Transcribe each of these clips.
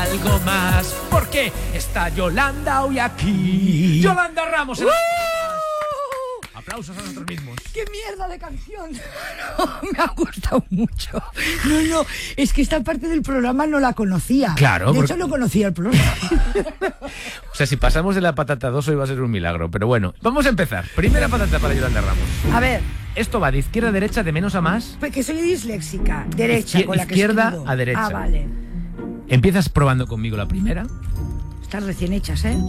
algo más, porque está Yolanda hoy aquí. Yolanda Ramos. Aplausos a nosotros mismos. ¡Qué mierda de canción! No, me ha gustado mucho. No, es que esta parte del programa no la conocía. Claro. De hecho, no conocía el programa. O sea, si pasamos de la patata 2 hoy va a ser un milagro. Pero bueno, vamos a empezar. Primera patata para Yolanda Ramos. A ver. Esto va de izquierda a derecha, de menos a más. Pues que soy disléxica. Derecha, con la que izquierda escribo. a derecha. Ah, vale. Empiezas probando conmigo la primera. Están recién hechas, ¿eh?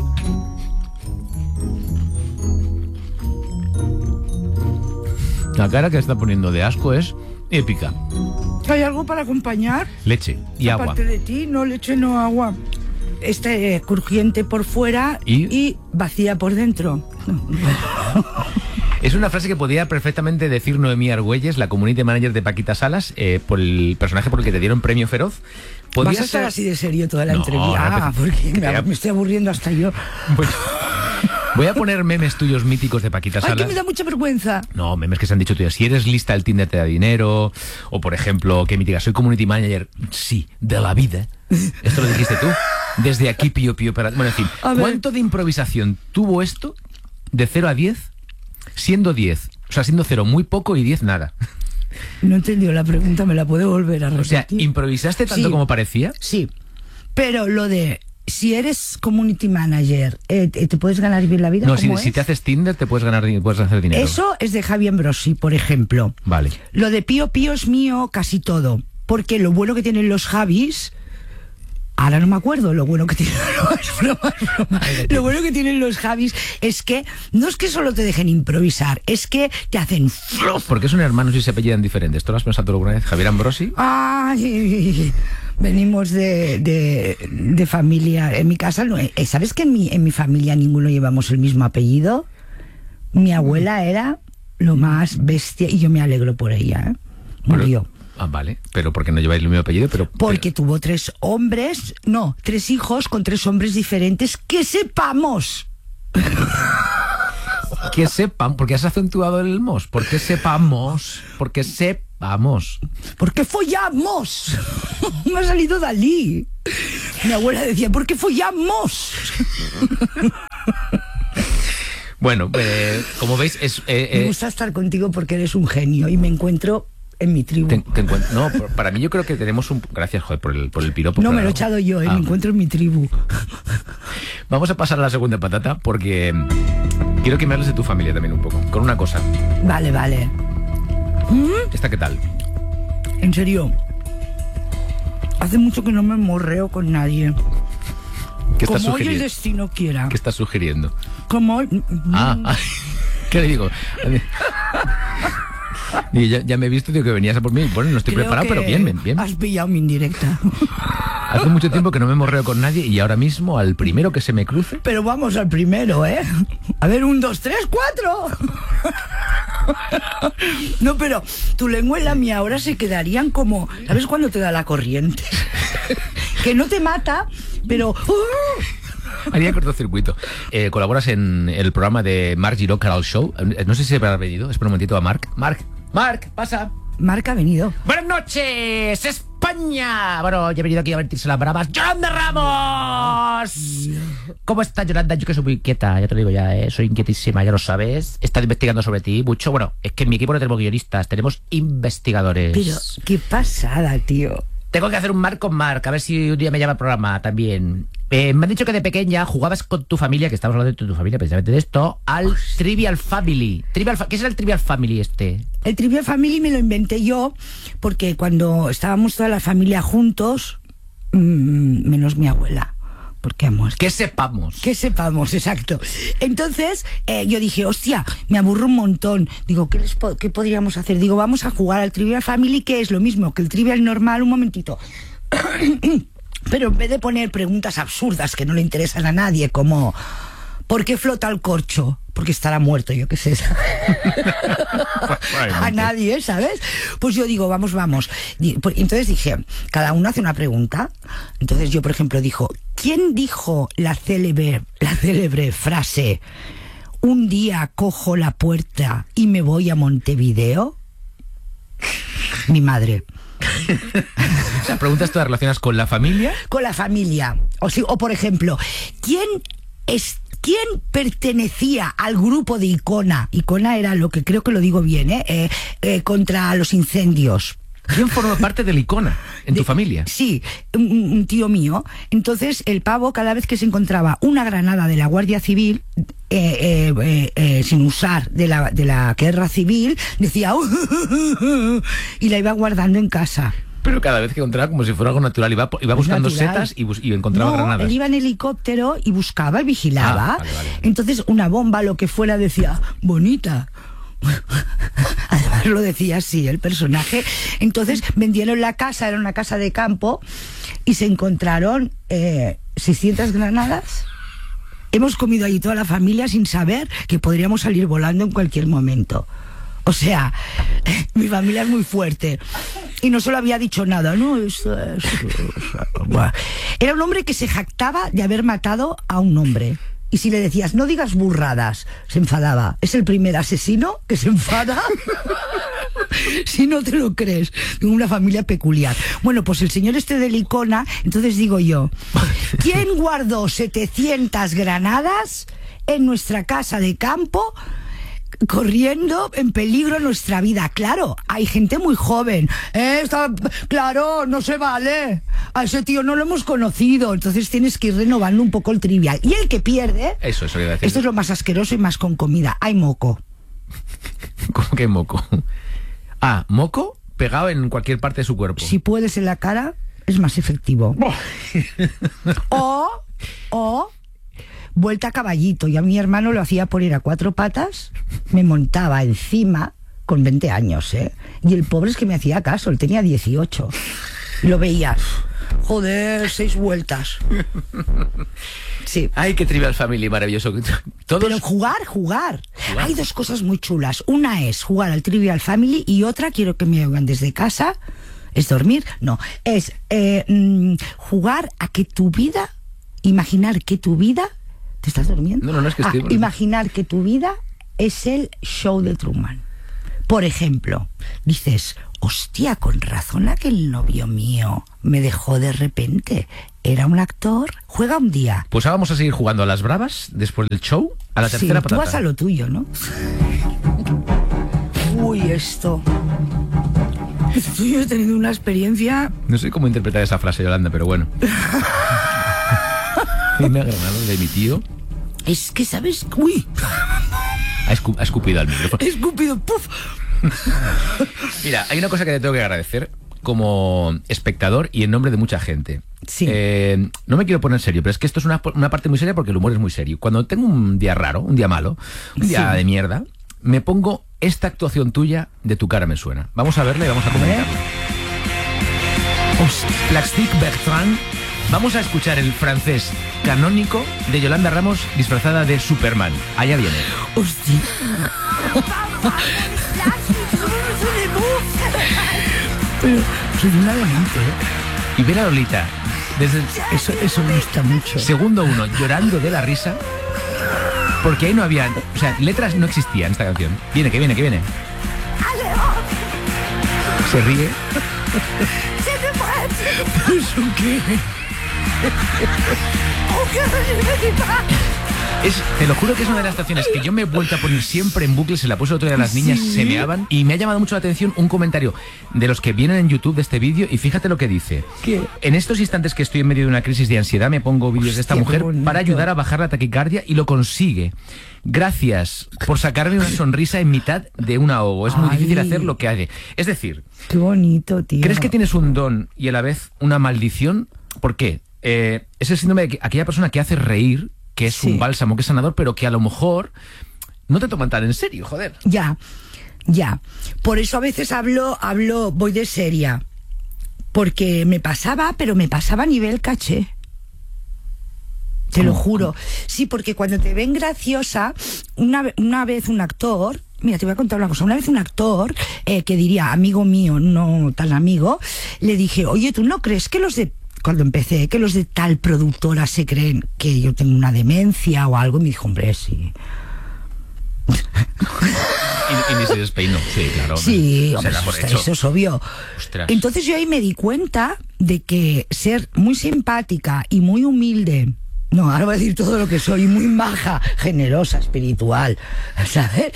La cara que está poniendo de asco es épica. ¿Hay algo para acompañar? Leche y agua. Aparte de ti, no leche, no agua. Crujiente por fuera y vacía por dentro. Es una frase que podía perfectamente decir Noemí Argüelles, la community manager de Paquita Salas, por el personaje por el que te dieron premio Feroz. ¿Vas a estar así de serio toda la entrevista? Porque me estoy aburriendo hasta yo. Voy a poner memes tuyos míticos de Paquita Salas. ¡Ay, que me da mucha vergüenza! No, memes que se han dicho tuyos. Si eres lista, el Tinder te da dinero. O, por ejemplo, que me digas, soy community manager. Sí, de la vida. Esto lo dijiste tú. Desde aquí, pío. Bueno, en fin. ¿Cuánto de improvisación tuvo esto de 0 a 10? Siendo 10. O sea, siendo 0 muy poco y 10 nada. No he entendido la pregunta, ¿me la puedo volver a repetir? O sea, ¿improvisaste tanto como parecía? Sí. Pero lo de... Si eres community manager, ¿te puedes ganar bien la vida? No, si te haces Tinder te puedes hacer dinero. Eso es de Javi Ambrosi, por ejemplo. Vale. Lo de Pío es mío casi todo. Porque lo bueno que tienen los Javis... Ahora no me acuerdo lo bueno que tienen Lo bueno que tienen los Javis es que no es que solo te dejen improvisar, es que te hacen fluff. Porque son hermanos y se apellidan diferentes. ¿Tú lo has pensado alguna vez? Javier Ambrosi. Ay, venimos de familia. En mi casa, ¿sabes que en mi familia ninguno llevamos el mismo apellido? Mi abuela era lo más bestia y yo me alegro por ella, ¿eh? Murió. Vale, pero ¿por qué no lleváis el mismo apellido? Porque tuvo 3 hijos con 3 hombres diferentes, que sepamos. Que sepan, porque has acentuado el mos. Porque sepamos. Porque sepamos. Porque follamos. Me ha salido Dalí. Mi abuela decía, ¿por qué follamos? Bueno, como veis me gusta estar contigo porque eres un genio y me encuentro en mi tribu. No, para mí yo creo que tenemos un... Gracias, joder, por el piropo. No, me lo he echado yo, me encuentro en mi tribu. Vamos a pasar a la segunda patata porque quiero que me hables de tu familia también un poco, con una cosa. Vale. ¿Esta qué tal? En serio, hace mucho que no me morreo con nadie. ¿Qué estás como sugiriendo? Hoy el destino quiera. ¿Qué estás sugiriendo? Como hoy... ¿Qué le digo? Y ya me he visto, tío, que venías a por mí. Bueno, no estoy preparado, pero bien. Has pillado mi indirecta. Hace mucho tiempo que no me morreo con nadie y ahora mismo al primero que se me cruce... Pero vamos al primero, ¿eh? A ver, 1, 2, 3, 4. No, pero tu lengua y la mía ahora se quedarían como... ¿Sabes cuando te da la corriente? Que no te mata, pero... Haría cortocircuito. Colaboras en el programa de Marc Giró, Caral Show. No sé si se habrá venido. Espera un momentito a Marc. Marc, pasa. Marc ha venido. Buenas noches, España. Bueno, ya he venido aquí a vertirse las bravas. ¡Yolanda Ramos! ¿Cómo estás, Yolanda? Yo que soy muy inquieta, ya te lo digo ya, soy inquietísima, ya lo sabes. He estado investigando sobre ti mucho. Bueno, es que en mi equipo no tenemos guionistas, tenemos investigadores. Pero, qué pasada, tío. Tengo que hacer un Marc con Marc, a ver si un día me llama al programa también. Me han dicho que de pequeña jugabas con tu familia, que estamos hablando de tu familia, precisamente de esto, al Trivial Family. ¿Qué es el Trivial Family este? El Trivial Family me lo inventé yo porque cuando estábamos toda la familia juntos, menos mi abuela, porque ha muerto. Que sepamos, exacto. Entonces yo dije, hostia, me aburro un montón. Digo, ¿qué podríamos hacer? Digo, vamos a jugar al Trivial Family, que es lo mismo que el Trivial normal. Un momentito. Pero en vez de poner preguntas absurdas que no le interesan a nadie, como ¿por qué flota el corcho? Porque estará muerto, yo qué sé. A nadie, ¿sabes? Pues yo digo, vamos. Entonces dije, cada uno hace una pregunta. Entonces yo, por ejemplo, dijo, ¿quién dijo la célebre frase un día cojo la puerta y me voy a Montevideo? Mi madre. O sea, preguntas todas relacionadas con la familia. Con la familia. O por ejemplo, ¿quién pertenecía al grupo de Icona? Icona era lo que creo que lo digo bien, contra los incendios. ¿Quién forma parte del Icona en tu familia? Sí, un tío mío. Entonces el pavo, cada vez que se encontraba una granada de la Guardia Civil, sin usar de la guerra civil, decía y la iba guardando en casa. Pero cada vez que encontraba, como si fuera algo natural, iba buscando setas y encontraba granadas. Él iba en helicóptero y buscaba y vigilaba. Vale. Entonces una bomba, lo que fuera, decía, bonita. Además lo decía así el personaje. Entonces vendieron la casa, era una casa de campo, y se encontraron 600 granadas. Hemos comido allí toda la familia sin saber que podríamos salir volando en cualquier momento. O sea, mi familia es muy fuerte. Y no solo había dicho nada, ¿no? Era un hombre que se jactaba de haber matado a un hombre. Y si le decías, no digas burradas, se enfadaba. Es el primer asesino que se enfada si no te lo crees. Tengo una familia peculiar. Bueno, pues el señor este del Icona, entonces digo yo, ¿quién guardó 700 granadas en nuestra casa de campo, corriendo en peligro nuestra vida? Claro, hay gente muy joven. Claro, no se vale. A ese tío no lo hemos conocido. Entonces tienes que ir renovando un poco el trivial. Y el que pierde... Eso iba a decir. Esto es lo más asqueroso y más con comida. Hay moco. ¿Cómo que moco? Moco pegado en cualquier parte de su cuerpo. Si puedes en la cara, es más efectivo. o vuelta a caballito. Yo a mi hermano lo hacía por ir a 4 patas, me montaba encima con 20 años, y el pobre es que me hacía caso, él tenía 18. Y lo veías, joder, 6 vueltas. Sí. Ay, qué Trivial Family, maravilloso. ¿Todos? Pero jugar. Hay 2 cosas muy chulas. Una es jugar al Trivial Family y otra, quiero que me oigan desde casa, es dormir. No, es jugar a que tu vida, imaginar que tu vida... ¿Te estás durmiendo? No, es que estoy... Imaginar que tu vida es el show de Truman. Por ejemplo, dices, hostia, con razón aquel novio mío me dejó de repente. Era un actor. Juega un día. Pues ahora vamos a seguir jugando a las bravas después del show, a la tercera patata. Tú vas a lo tuyo, ¿no? Uy, esto. Yo he tenido una experiencia... No sé cómo interpretar esa frase, Yolanda, pero bueno. Una granada de mi tío. Es que, ¿sabes? Uy. Ha escupido al micrófono. He escupido, ¡puf! Mira, hay una cosa que te tengo que agradecer como espectador y en nombre de mucha gente. Sí. No me quiero poner serio, pero es que esto es una parte muy seria porque el humor es muy serio. Cuando tengo un día raro, un día malo, un día de mierda, me pongo esta actuación tuya de Tu cara me suena. Vamos a verla y vamos a comentarla. Plastic Bertrand. Vamos a escuchar el francés canónico de Yolanda Ramos disfrazada de Superman. Allá viene. Hostia. Pero soy una demente, Y ver a Lolita desde eso me gusta mucho. segundo 1 llorando de la risa, porque ahí no había, o sea, letras no existían en esta canción. Viene, que viene. Se ríe. ¿Eso qué? Te lo juro que es una de las canciones que yo me he vuelto a poner siempre en bucle. Se la puse otro día a las niñas, se meaban. Y me ha llamado mucho la atención un comentario de los que vienen en YouTube de este vídeo. Y fíjate lo que dice. ¿Qué? En estos instantes que estoy en medio de una crisis de ansiedad, me pongo vídeos de esta mujer para ayudar a bajar la taquicardia, y lo consigue. Gracias por sacarme una sonrisa en mitad de un ahogo. Es muy difícil hacer lo que hace. Es decir, qué bonito, tío. ¿crees que tienes un don y a la vez una maldición? ¿Por qué? Es el síndrome de aquella persona que hace reír, que es un bálsamo, que es sanador, pero que a lo mejor no te toman tan en serio, joder. Ya. Por eso a veces voy de seria. Porque me pasaba, pero me pasaba a nivel caché. Te lo juro. Sí, porque cuando te ven graciosa, una vez un actor... Mira, te voy a contar una cosa. Una vez un actor, que diría amigo mío, no tan amigo, le dije, oye, ¿tú no crees que cuando empecé, que los de tal productora se creen que yo tengo una demencia o algo? Y me dijo, hombre, sí. Y ni se despeinó. Sí, claro. Sí, hombre, será por eso es obvio. Ostras. Entonces yo ahí me di cuenta de que ser muy simpática y muy humilde, no, ahora voy a decir todo lo que soy, muy maja, generosa, espiritual, ¿sabes?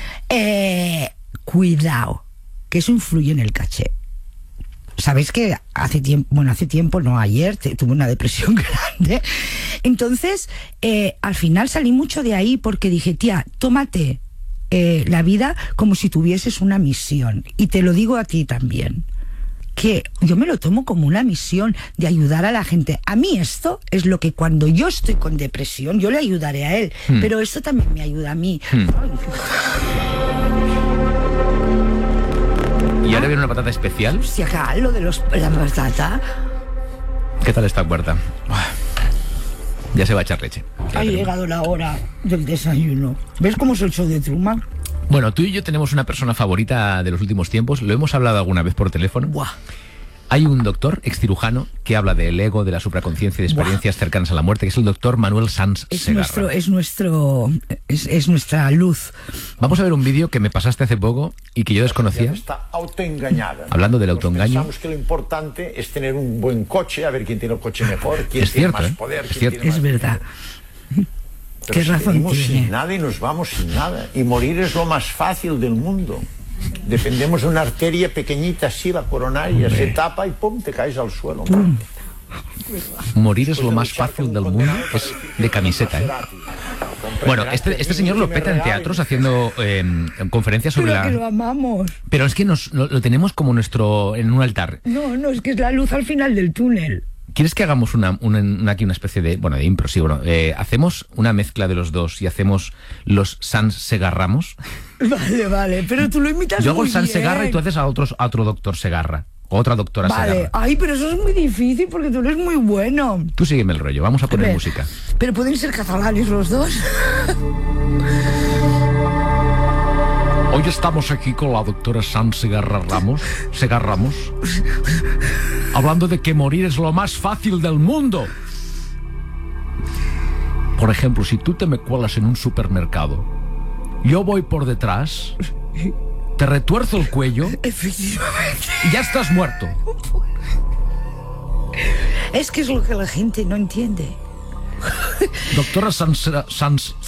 Cuidado, que eso influye en el caché. Sabéis que hace tiempo, no ayer, tuve una depresión grande. Entonces, al final salí mucho de ahí porque dije, tía, tómate la vida como si tuvieses una misión. Y te lo digo a ti también, que yo me lo tomo como una misión de ayudar a la gente. A mí esto es lo que cuando yo estoy con depresión, yo le ayudaré a él, pero esto también me ayuda a mí. ¿Y ahora viene una patata especial? Si acá lo de la patata. ¿Qué tal esta cuarta? Ya se va a echar leche. Ha llegado la hora del desayuno. ¿Ves cómo es el show de Truman? Bueno, tú y yo tenemos una persona favorita de los últimos tiempos. Lo hemos hablado alguna vez por teléfono. Buah. Hay un doctor excirujano que habla del ego, de la supraconciencia y de experiencias cercanas a la muerte, que es el doctor Manuel Sanz Segarra. Es nuestra luz. Vamos a ver un vídeo que me pasaste hace poco y que yo desconocía. Está autoengañada. Hablando del autoengaño. Pensamos que lo importante es tener un buen coche, a ver quién tiene el coche mejor, quién Es tiene cierto, más poder. es cierto. Es verdad. Pero Qué si razón venimos tiene. sin nada y nos vamos sin nada. Y morir es lo más fácil del mundo. Dependemos de una arteria pequeñita así, la coronaria, se tapa y pum, te caes al suelo. Morir es lo más fácil del mundo. Es de camiseta, ¿eh? Bueno, este señor lo peta en teatros haciendo conferencias sobre Pero que lo amamos. Pero es que lo tenemos como en un altar. No, es que es la luz al final del túnel. ¿Quieres que hagamos aquí una especie de impro? Sí, bueno, hacemos una mezcla de los dos y hacemos los Sanz Segarramos. Vale, pero tú lo imitas Yo hago muy el Sanz bien. Segarra y tú haces a otro doctor Segarra. O otra doctora Vale, Segarra. ay, pero eso es muy difícil porque tú eres muy bueno. Tú sígueme el rollo, vamos a poner ver, música. Pero pueden ser catalanes los dos. Hoy estamos aquí con la doctora Sanz Segarramos, hablando de que morir es lo más fácil del mundo. Por ejemplo, si tú te me cuelas en un supermercado, yo voy por detrás, te retuerzo el cuello Efectivamente. y ya estás muerto. Es que es lo que la gente no entiende. Doctora Sanz